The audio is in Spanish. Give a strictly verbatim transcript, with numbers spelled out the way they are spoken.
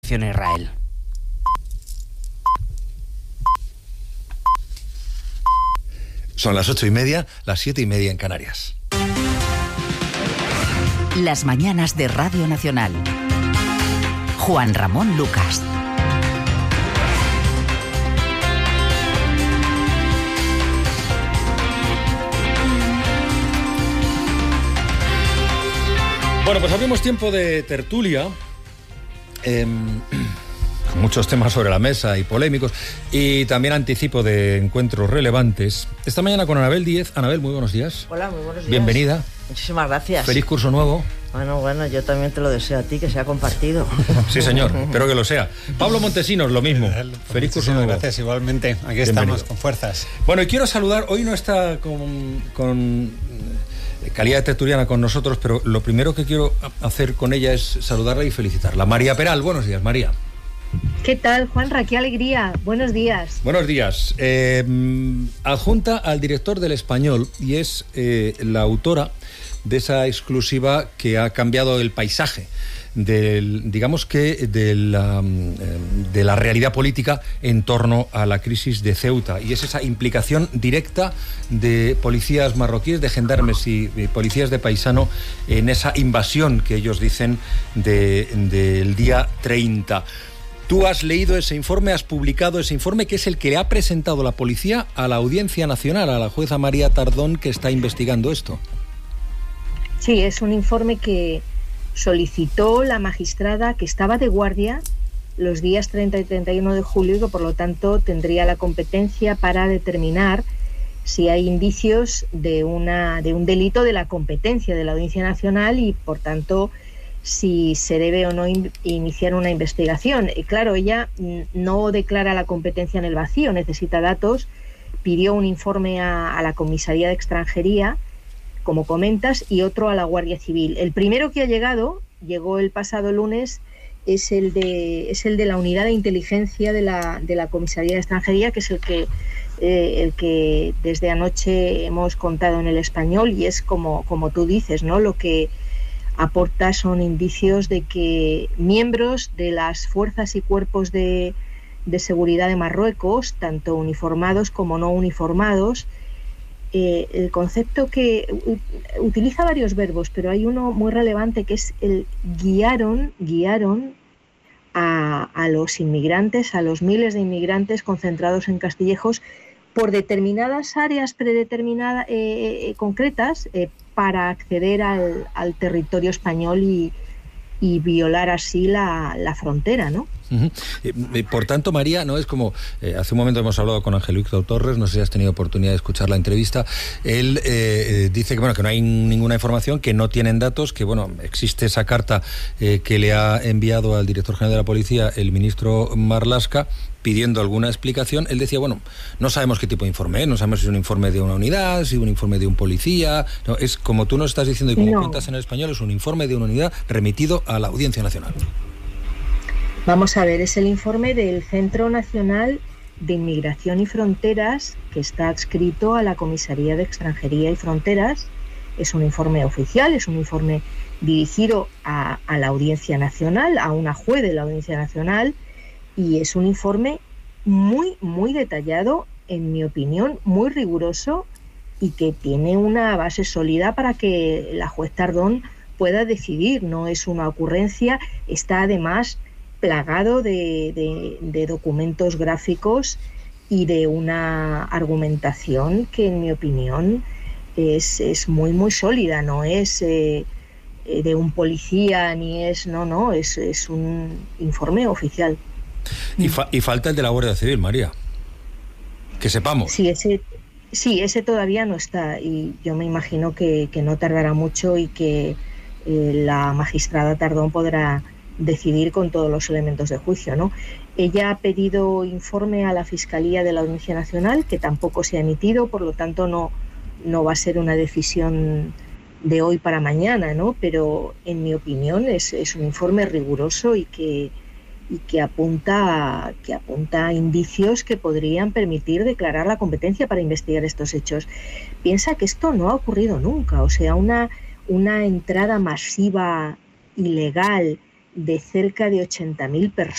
menciona Israel. Son las ocho y media, las siete y media en Canarias. Las mañanas de Radio Nacional. Juan Ramón Lucas. Bueno, pues abrimos tiempo de tertulia, eh, con muchos temas sobre la mesa y polémicos, y también anticipo de encuentros relevantes. Esta mañana con Anabel Díez. Anabel, muy buenos días. Hola, muy buenos días. Bienvenida. Muchísimas gracias. Feliz curso nuevo. Bueno, bueno, yo también te lo deseo a ti, que sea compartido. Sí, señor, espero que lo sea. Pablo Montesinos, lo mismo. Feliz curso nuevo. Gracias, igualmente. Aquí Bienvenido. Estamos, con fuerzas. Bueno, y quiero saludar, hoy no está con... con calidad de tertuliana con nosotros, pero lo primero que quiero hacer con ella es saludarla y felicitarla. María Peral, buenos días, María. ¿Qué tal, Juanra? ¡Qué alegría! Buenos días. Buenos días. Eh, adjunta al director del Español y es eh, la autora de esa exclusiva que ha cambiado el paisaje del, digamos que de la, de la realidad política en torno a la crisis de Ceuta, y es esa implicación directa de policías marroquíes, de gendarmes y de policías de paisano en esa invasión que ellos dicen de, del día treinta. Tú has leído ese informe, has publicado ese informe, que es el que le ha presentado la policía a la Audiencia Nacional, a la jueza María Tardón, que está investigando esto. Sí, es un informe que solicitó la magistrada que estaba de guardia los días treinta y treinta y uno de julio y que por lo tanto tendría la competencia para determinar si hay indicios de, una, de un delito de la competencia de la Audiencia Nacional y por tanto si se debe o no in, iniciar una investigación. Y claro, ella no declara la competencia en el vacío, necesita datos, pidió un informe a, a la Comisaría de Extranjería, como comentas, y otro a la Guardia Civil. El primero que ha llegado, llegó el pasado lunes, es el de, es el de la Unidad de Inteligencia de la, de la Comisaría de Extranjería, que es el que, eh, el que desde anoche hemos contado en El Español, y es como, como tú dices, ¿no? Lo que aporta son indicios de que miembros de las fuerzas y cuerpos de, de seguridad de Marruecos, tanto uniformados como no uniformados, Eh, el concepto que utiliza varios verbos, pero hay uno muy relevante que es el guiaron, guiaron a, a los inmigrantes, a los miles de inmigrantes concentrados en Castillejos por determinadas áreas predeterminadas eh, eh, concretas eh, para acceder al, al territorio español y, y violar así la, la frontera, ¿no? Uh-huh. Eh, por tanto, María, no es como eh, hace un momento hemos hablado con Ángel Víctor Torres, no sé si has tenido oportunidad de escuchar la entrevista. Él eh, dice que bueno que no hay ninguna información, que no tienen datos, que bueno existe esa carta eh, que le ha enviado al director general de la policía el ministro Marlaska pidiendo alguna explicación. Él decía, bueno, no sabemos qué tipo de informe es, no sabemos si es un informe de una unidad, si es un informe de un policía, no, es como tú nos estás diciendo y como no. cuentas en El Español, es un informe de una unidad remitido a la Audiencia Nacional. Vamos a ver, es el informe del Centro Nacional de Inmigración y Fronteras que está adscrito a la Comisaría de Extranjería y Fronteras. Es un informe oficial, es un informe dirigido a, a la Audiencia Nacional, a una juez de la Audiencia Nacional, y es un informe muy, muy detallado, en mi opinión, muy riguroso y que tiene una base sólida para que la juez Tardón pueda decidir. No es una ocurrencia, está además plagado de, de, de documentos gráficos y de una argumentación que, en mi opinión, es, es muy, muy sólida. No es eh, de un policía, ni es... No, no, es, es un informe oficial. Y, fa- y falta el de la Guardia Civil, María. Que sepamos. Sí, ese, sí, ese todavía no está y yo me imagino que, que no tardará mucho y que eh, la magistrada Tardón podrá decidir con todos los elementos de juicio, ¿no? Ella ha pedido informe a la Fiscalía de la Audiencia Nacional, que tampoco se ha emitido, por lo tanto no, no va a ser una decisión de hoy para mañana, ¿no? Pero en mi opinión es, es un informe riguroso y que, y que apunta, que apunta a indicios que podrían permitir declarar la competencia para investigar estos hechos. Piensa que esto no ha ocurrido nunca, o sea, una, una entrada masiva, ilegal, de cerca de ochenta mil personas